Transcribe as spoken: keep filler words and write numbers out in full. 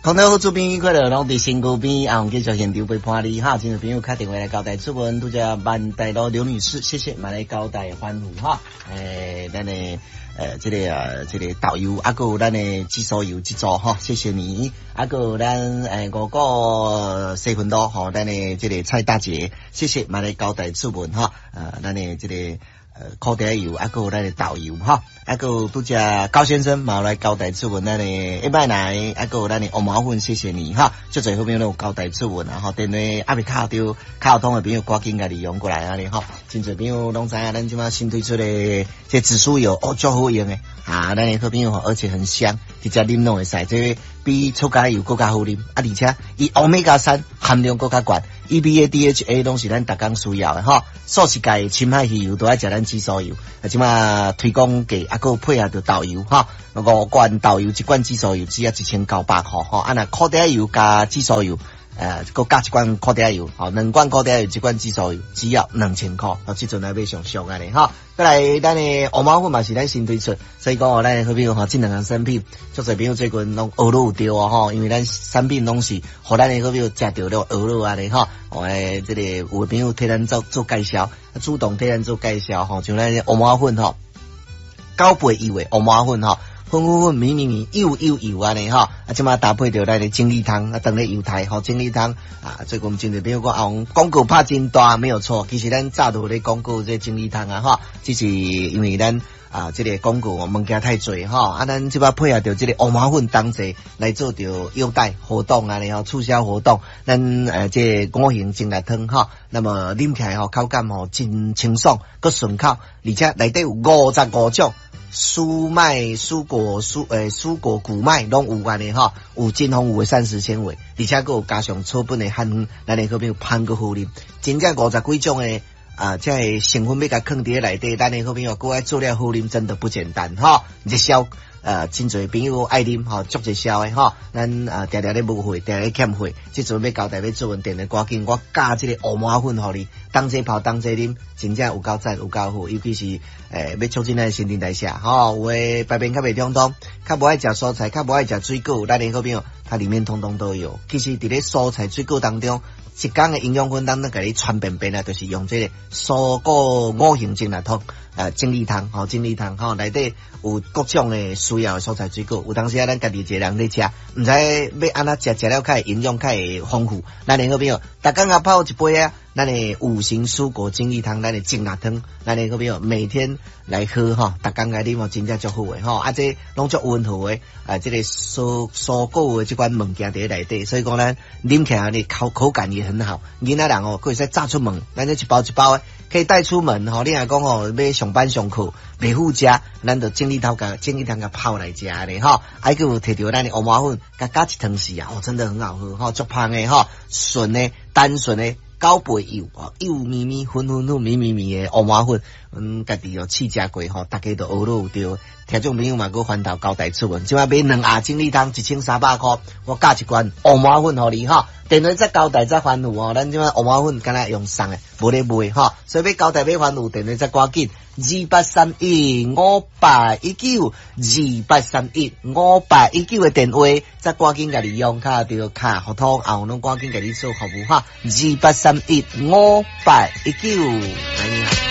空中好主编快乐，拢伫身躯边，啊，继续现场陪伴你哈。今日朋友打电话来交代出门，拄只万代路刘女士，谢谢，买来交代欢呼哈。诶，咱诶。呃，这个啊，这个导游，啊个有咱的技术游制作哈，谢谢你。啊个有咱诶五个四分多吼，咱的这个蔡大姐，谢谢，买来交代出门哈。呃，咱的这个呃烤茶油，啊个有咱的导游哈，啊个有拄只高先生嘛来交代出门，咱的一摆来，啊个有咱的欧毛粉，谢谢你哈。最最后面都有交代出门啊，吼，电话阿未卡到卡通的朋友，赶紧甲利用过来啊哩吼。真侪朋友拢知影，咱即马新推出的这紫苏油哦，足好用的啊！咱的好朋友而且很香，直接啉拢会使，这比臭咖油更加好啉啊！而且伊欧米伽三含量更加高 ，E P A、D H A 拢是咱逐工需要的哈。素食界深海鱼油都爱食咱紫苏油，啊，即马推广给啊个配合着导游哈，五罐导游一罐紫苏油只要一千九百块哈，啊那烤茶油加紫苏油。呃，搁加一罐烤茶油，吼，两罐烤茶油，一罐紫苏油，只要两千块，哦，即阵来买上俗安尼哈。再来，咱的欧毛粉嘛是咱新推出，所以讲哦，咱的好朋友吼，这两项产品，足侪朋友最近拢学路有着啊吼，因为咱产品拢是，互咱的好朋友食着了学路安尼哈。哦，诶，这个有的朋友替咱做做介绍，主动替咱做介绍吼，像咱欧毛粉吼，高倍油的欧毛粉吼。粉粉粉米米米油油油安尼吼，啊，即马搭配着咱的精力汤，啊，当咧油台吼精力汤啊，最近真侪比如讲啊，广告拍真大没有错，其实咱早都咧广告这精力汤啊吼，只是因为咱啊这个广告物件太侪吼，啊，咱即马配合着这个欧毛粉当者来做着优待活动安尼吼，促销活动，咱呃这五行精力汤吼，那么啉起来吼口感吼真清爽，佮顺口，而且内底有五十五种。蔬麦、蔬果、蔬诶、蔬果谷麦拢有安尼吼，有真丰富的膳食纤维，而且佫有加上草本的含，咱的好朋友香个好啉，真正五十几种的啊，这个成分要甲放伫内底，咱的好朋友佫爱做了好啉，真的不简单吼，热销。呃，真侪朋友爱啉吼，足热销诶吼，咱啊常常咧无货，常常咧欠货，即阵要交代要做文电的赶紧，我加即个乌麻粉互你，当这泡当这啉，真正有够赞有够好，尤其是诶要促进咱新陈代谢吼，有诶排便较袂通通，较无爱食蔬菜，较无爱食水果，咱的好朋友它里面通通都有。其实伫咧蔬菜水果当中，一缸的营养分当中甲你传便便啊，就是用这个蔬果五行精力汤。呃，精力汤吼，精力汤吼，内底有各种的需要的蔬菜水果。有当时啊，咱家己一个人咧食，毋知要安怎食，食了较会营养，较会丰富。咱的好朋友，逐工啊泡一杯啊，咱的五行蔬果精力汤，咱的精力汤，咱的好朋友每天来喝吼，逐工来啉哦，真正足好诶吼。啊，这拢足温和诶，啊，这个蔬蔬果的这款物件伫内底，所以讲咱啉起来你口口感也很好。囡仔人哦，可以使炸出门，咱这一包一包诶。可以带出门吼，你若讲吼要上班上课袂好食，咱就精力汤甲精力汤甲泡来食咧吼，还佫有摕着咱的乌麻粉，甲加一汤匙啊，哦，真的很好喝吼，足香诶吼，纯诶单纯诶高倍油哦，油咪咪粉粉粉咪咪咪诶乌麻粉，嗯，家己有试食过吼，大家都学了有着。听众朋友嘛，佮环岛交代出门，即摆买两盒精力汤一千三百块，我加一罐乌麻粉互你吼。电话再交代再番薯哦，咱即摆乌麻粉敢若用送诶，无咧卖吼，所以要交代买番薯，电话再赶紧二八三一五八一九二八三一五八一九诶电话，再赶紧甲你用卡着卡互通后，拢赶紧甲你做服务哈，二八三一五八一九，来你好。